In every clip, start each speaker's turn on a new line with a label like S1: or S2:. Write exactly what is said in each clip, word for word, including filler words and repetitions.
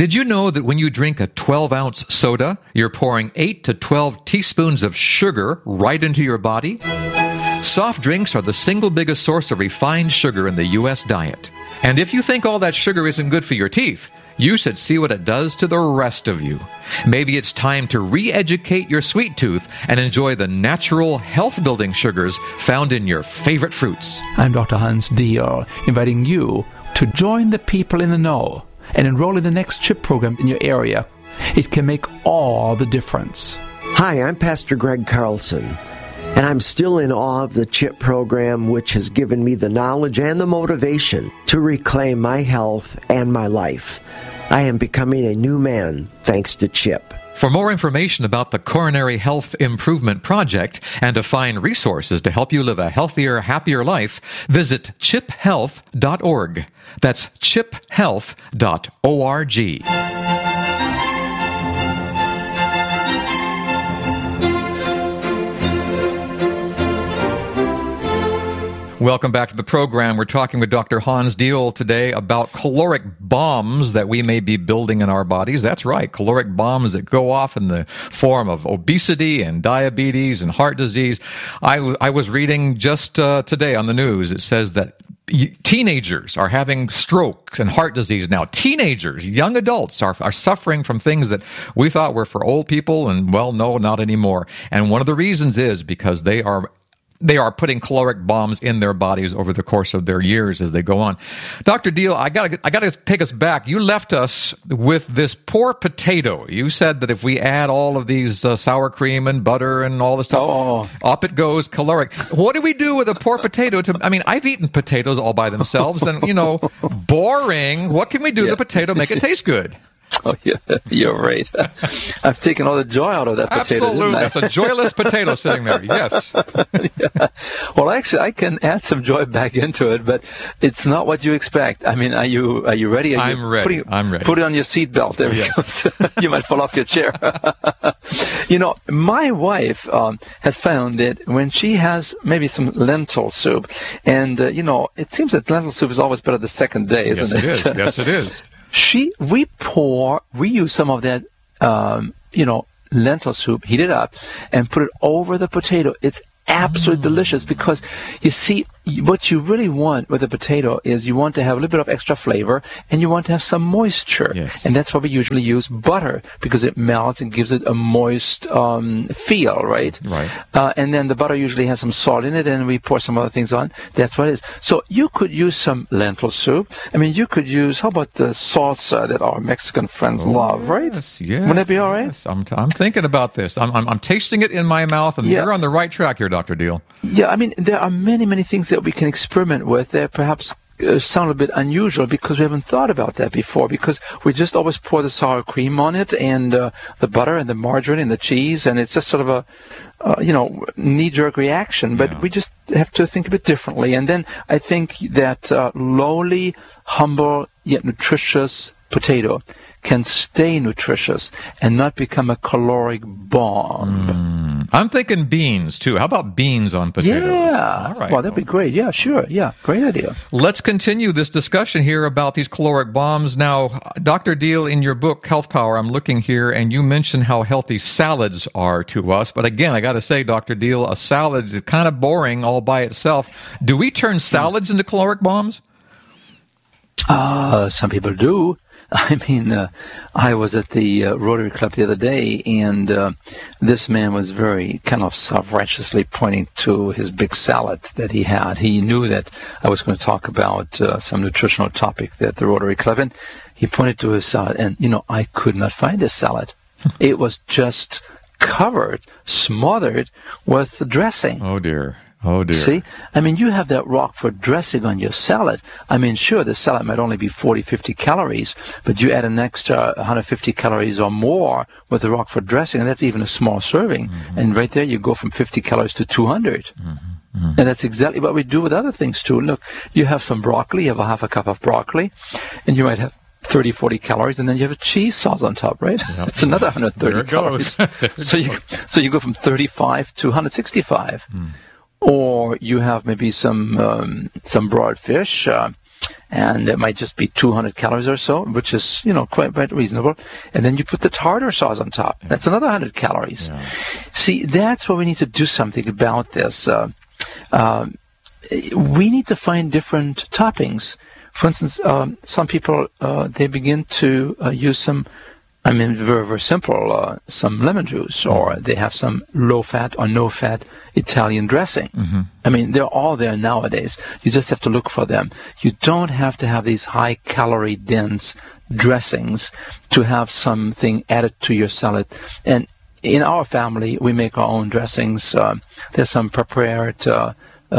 S1: Did you know that when you drink a twelve-ounce soda, you're pouring eight to twelve teaspoons of sugar right into your body? Soft drinks are the single biggest source of refined sugar in the U S diet. And if you think all that sugar isn't good for your teeth, you should see what it does to the rest of you. Maybe it's time to re-educate your sweet tooth and enjoy the natural, health-building sugars found in your favorite fruits.
S2: I'm Doctor Hans Diehl, inviting you to join the people in the know and enroll in the next CHIP program in your area. It can make all the difference.
S3: Hi, I'm Pastor Greg Carlson, and I'm still in awe of the CHIP program, which has given me the knowledge and the motivation to reclaim my health and my life. I am becoming a new man thanks to CHIP.
S1: For more information about the Coronary Health Improvement Project and to find resources to help you live a healthier, happier life, visit chip health dot org. That's chip health dot org. Welcome back to the program. We're talking with Doctor Hans Diehl today about caloric bombs that we may be building in our bodies. That's right, caloric bombs that go off in the form of obesity and diabetes and heart disease. I, w- I was reading just uh, today on the news, it says that teenagers are having strokes and heart disease now. Teenagers, young adults are, are suffering from things that we thought were for old people, and, well, no, not anymore. And one of the reasons is because they are They are putting caloric bombs in their bodies over the course of their years as they go on. Doctor Diehl, I got to I got to take us back. You left us with this poor potato. You said that if we add all of these uh, sour cream and butter and all this stuff,
S4: oh.
S1: up it goes, caloric. What do we do with a poor potato? To I mean, I've eaten potatoes all by themselves, and you know, boring. What can we do
S4: yeah.
S1: to the potato make it taste good?
S4: Oh, yeah, you're right. I've taken all the joy out of that potato.
S1: Absolutely. That's a joyless potato sitting there. Yes.
S4: Yeah. Well, actually, I can add some joy back into it, but it's not what you expect. I mean, are you are you ready? Are
S1: I'm
S4: you
S1: ready.
S4: Putting,
S1: I'm ready.
S4: Put it on your seatbelt. There
S1: yes.
S4: it goes. You might fall off your chair. You know, my wife um, has found that when she has maybe some lentil soup, and, uh, you know, it seems that lentil soup is always better the second day, isn't
S1: yes,
S4: it?
S1: Yes, it is. Yes, it is.
S4: She, we pour, we use some of that, um, you know, lentil soup, heat it up, and put it over the potato. It's absolutely mm. delicious because, you see, what you really want with a potato is you want to have a little bit of extra flavor and you want to have some moisture.
S1: Yes.
S4: And that's why we usually use butter because it melts and gives it a moist um, feel, right?
S1: Right.
S4: Uh, and then the butter usually has some salt in it and we pour some other things on. That's what it is. So you could use some lentil soup. I mean, you could use, how about the salsa that our Mexican friends
S1: oh,
S4: love, right?
S1: Yes, yes.
S4: Wouldn't that be all right?
S1: Yes. I'm, t- I'm thinking about this. I'm, I'm, I'm tasting it in my mouth, and
S4: yeah.
S1: you're on the right track here, Doctor Diehl.
S4: Yeah, I mean, there are many, many things that we can experiment with that perhaps uh, sound a bit unusual because we haven't thought about that before, because we just always pour the sour cream on it and uh, the butter and the margarine and the cheese, and it's just sort of a, uh, you know, knee-jerk reaction. But
S1: yeah.
S4: we just have to think a bit differently. And then I think that uh, lowly, humble, yet nutritious potato can stay nutritious and not become a caloric bomb.
S1: Mm. I'm thinking beans, too. How about beans on potatoes?
S4: Yeah.
S1: All right.
S4: Well, that'd be great. Yeah, sure. Yeah, great idea.
S1: Let's continue this discussion here about these caloric bombs. Now, Doctor Diehl, in your book, Health Power, I'm looking here, and you mentioned how healthy salads are to us. But again, I got to say, Doctor Diehl, a salad is kind of boring all by itself. Do we turn salads into caloric bombs?
S4: Uh, some people do. I mean, uh, I was at the uh, Rotary Club the other day, and uh, this man was very kind of self-righteously pointing to his big salad that he had. He knew that I was going to talk about uh, some nutritional topic at the Rotary Club, and he pointed to his salad, and, you know, I could not find his salad. It was just covered, smothered with dressing.
S1: Oh, dear. Oh, dear.
S4: See? I mean, you have that Roquefort dressing on your salad. I mean, sure, the salad might only be forty, fifty calories, but you add an extra one hundred fifty calories or more with the Roquefort dressing, and that's even a small serving. Mm-hmm. And right there, you go from fifty calories to two hundred. Mm-hmm. Mm-hmm. And that's exactly what we do with other things, too. Look, you have some broccoli, you have a half a cup of broccoli, and you might have thirty, forty calories, and then you have a cheese sauce on top, right? Yep. It's another one hundred thirty calories. so, you, so you go from thirty-five to one hundred sixty-five. Mm. Or you have maybe some um, some broiled fish, uh, and it might just be two hundred calories or so, which is, you know, quite, quite reasonable. And then you put the tartar sauce on top. Yeah. That's another one hundred calories. Yeah. See, that's where we need to do something about this. Uh, uh, we need to find different toppings. For instance, um, some people, uh, they begin to uh, use some, I mean, very, very simple, uh, some lemon juice, or they have some low-fat or no-fat Italian dressing. Mm-hmm. I mean, they're all there nowadays. You just have to look for them. You don't have to have these high-calorie dense dressings to have something added to your salad. And in our family, we make our own dressings. Uh, there's some prepared uh,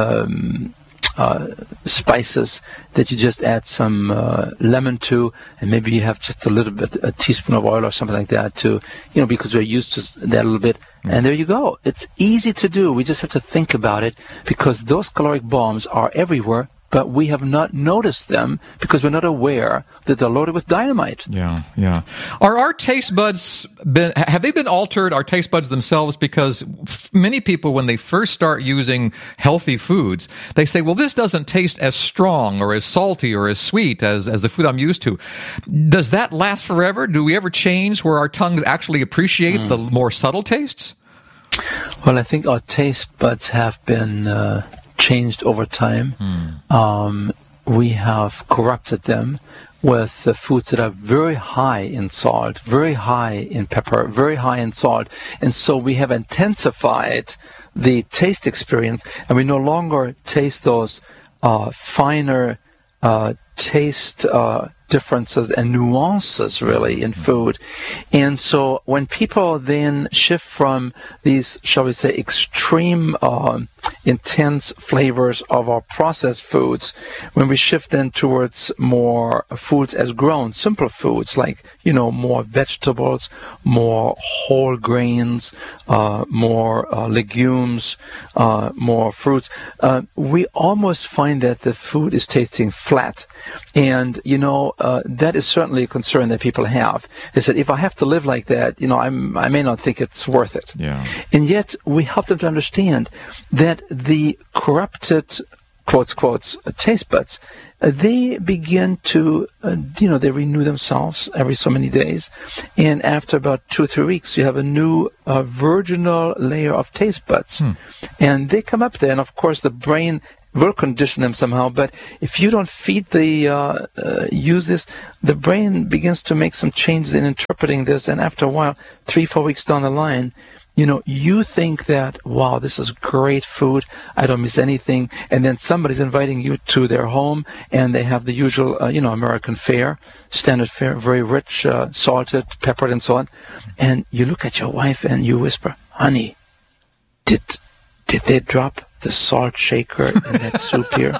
S4: um Uh, spices that you just add some uh, lemon to, and maybe you have just a little bit, a teaspoon of oil or something like that to, you know, because we're used to that a little bit. Mm. And there you go. It's easy to do. We just have to think about it, because those caloric bombs are everywhere, but we have not noticed them because we're not aware that they're loaded with dynamite.
S1: Yeah, yeah. Are our taste buds been, have they been altered, our taste buds themselves? Because f- many people, when they first start using healthy foods, they say, well, this doesn't taste as strong or as salty or as sweet as, as the food I'm used to. Does that last forever? Do we ever change where our tongues actually appreciate mm. the more subtle tastes?
S4: Well, I think our taste buds have been Uh, changed over time. Mm. Um, we have corrupted them with the foods that are very high in salt, very high in pepper, very high in salt. And so we have intensified the taste experience, and we no longer taste those uh, finer uh, taste uh, differences and nuances, really, in food. And so when people then shift from these, shall we say, extreme uh, intense flavors of our processed foods, when we shift then towards more foods as grown, simple foods like, you know, more vegetables, more whole grains, uh, more uh, legumes, uh, more fruits, uh, we almost find that the food is tasting flat. And, you know, uh, that is certainly a concern that people have. They said, if I have to live like that, you know, I'm, I may not think it's worth it.
S1: Yeah.
S4: And yet we help them to understand that the corrupted, quotes, quotes, uh, taste buds, uh, they begin to, uh, you know, they renew themselves every so many days. And after about two or three weeks, you have a new uh, virginal layer of taste buds. Hmm. And they come up there. And, of course, the brain will condition them somehow, but if you don't feed the, uh, uh, use this, the brain begins to make some changes in interpreting this, and after a while, three, four weeks down the line, you know, you think that, wow, this is great food, I don't miss anything, and then somebody's inviting you to their home, and they have the usual, uh, you know, American fare, standard fare, very rich, uh, salted, peppered, and so on, and you look at your wife and you whisper, honey, did, did they drop the salt shaker in that soup here?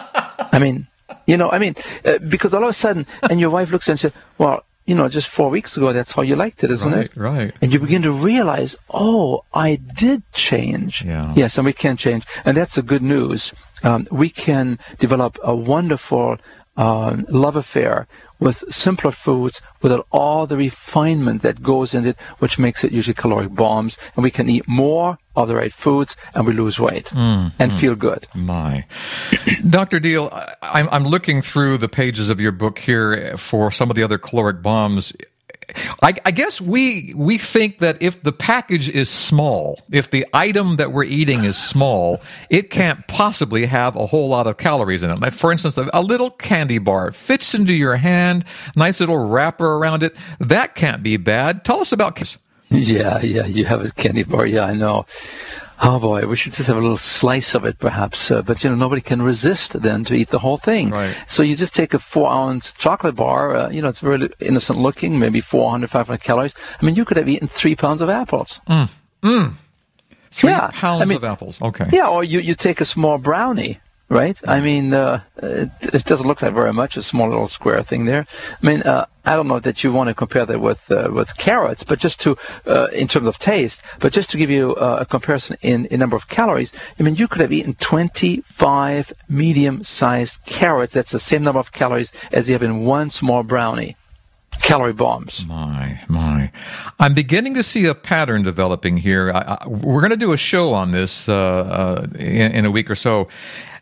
S4: I mean, you know, I mean, uh, because all of a sudden, and your wife looks and says, well, you know, just four weeks ago, that's how you liked it, isn't
S1: right,
S4: it?
S1: Right, right.
S4: And you begin to realize, oh, I did change.
S1: Yeah.
S4: Yes, and we can change. And that's the good news. Um, we can develop a wonderful uh, love affair with simpler foods without all the refinement that goes in it, which makes it usually caloric bombs. And we can eat more of the right foods, and we lose weight mm, and mm, feel good.
S1: My. Doctor Deal, I'm, I'm looking through the pages of your book here for some of the other caloric bombs. I, I guess we we think that if the package is small, if the item that we're eating is small, it can't possibly have a whole lot of calories in it. Like, for instance, a, a little candy bar fits into your hand, nice little wrapper around it. That can't be bad. Tell us about kids.
S4: Yeah, yeah, you have a candy bar. Yeah, I know. Oh, boy, we should just have a little slice of it, perhaps. Uh, but, you know, nobody can resist, then, to eat the whole thing.
S1: Right.
S4: So you just take a four-ounce chocolate bar. Uh, you know, it's very innocent-looking, maybe four hundred, five hundred calories. I mean, you could have eaten three pounds of apples.
S1: Mm. Mm. Three
S4: yeah.
S1: pounds
S4: I mean,
S1: of apples. Okay.
S4: Yeah, or you, you take a small brownie. Right? I mean, uh, it, it doesn't look like very much, a small little square thing there. I mean, uh, I don't know that you want to compare that with uh, with carrots, but just to, uh, in terms of taste, but just to give you uh, a comparison in, in number of calories, I mean, you could have eaten twenty-five medium-sized carrots. That's the same number of calories as you have in one small brownie. Calorie bombs.
S1: My, my. I'm beginning to see a pattern developing here. I, I, we're going to do a show on this uh, uh, in, in a week or so.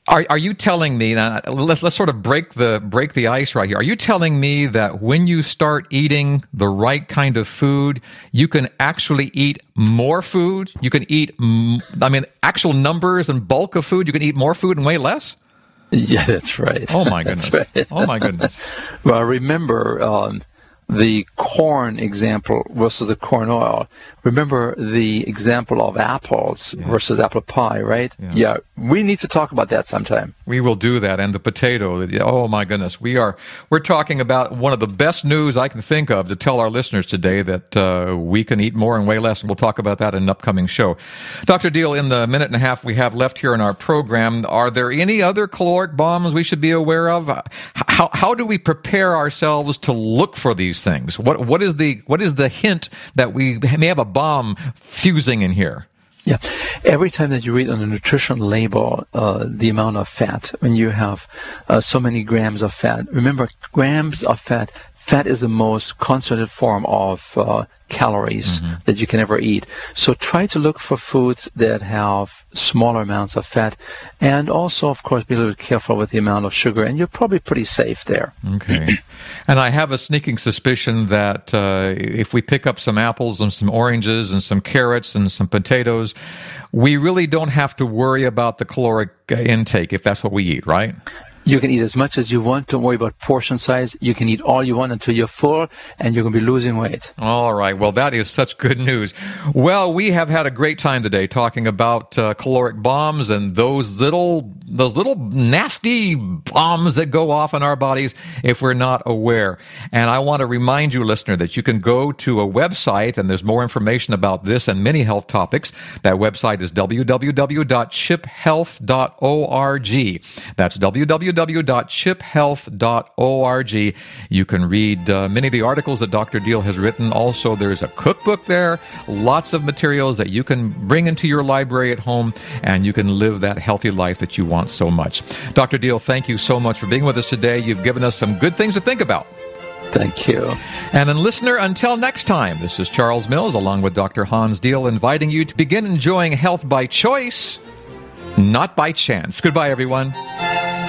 S1: Are, are you telling me, now, let's, let's sort of break the, break the ice right here. Are you telling me that when you start eating the right kind of food, you can actually eat more food? You can eat, I mean, actual numbers and bulk of food, you can eat more food and weigh less?
S4: Yeah, that's right.
S1: Oh, my goodness.
S4: That's right.
S1: Oh, my goodness.
S4: Well, remember um, the corn example versus the corn oil. Remember the example of apples yeah. versus apple pie, right?
S1: Yeah.
S4: yeah. We need to talk about that sometime.
S1: We will do that. And the potato. Oh, my goodness. We are, we're talking about one of the best news I can think of to tell our listeners today, that uh, we can eat more and weigh less. And we'll talk about that in an upcoming show. Doctor Deal, in the minute and a half we have left here in our program, are there any other caloric bombs we should be aware of? How, how do we prepare ourselves to look for these things? What, what is the, what is the hint that we may have a bomb fusing in here?
S4: Yeah. Every time that you read on a nutrition label uh, the amount of fat, when you have uh, so many grams of fat, remember, grams of fat, fat is the most concentrated form of uh, calories mm-hmm. that you can ever eat. So try to look for foods that have smaller amounts of fat, and also, of course, be a little bit careful with the amount of sugar, and you're probably pretty safe there.
S1: Okay. And I have a sneaking suspicion that uh, if we pick up some apples and some oranges and some carrots and some potatoes, we really don't have to worry about the caloric intake if that's what we eat, right?
S4: You can eat as much as you want. Don't worry about portion size. You can eat all you want until you're full, and you're going to be losing weight.
S1: All right. Well, that is such good news. Well, we have had a great time today talking about uh, caloric bombs and those little, those little nasty bombs that go off in our bodies if we're not aware. And I want to remind you, listener, that you can go to a website, and there's more information about this and many health topics. That website is w w w dot chip health dot org. That's w w w dot chip health dot org. You can read uh, many of the articles that Doctor Deal has written. Also, there's a cookbook there, lots of materials that you can bring into your library at home, and you can live that healthy life that you want so much. Doctor Deal, thank you so much for being with us today. You've given us some good things to think about.
S4: Thank you.
S1: And then, listener, until next time, this is Charles Mills along with Doctor Hans Deal, inviting you to begin enjoying health by choice, not by chance. Goodbye, everyone.